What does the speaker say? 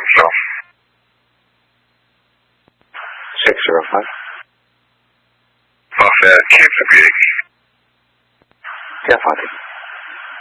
himself. 605. Off at Kansas meeting. Yeah, Fatih.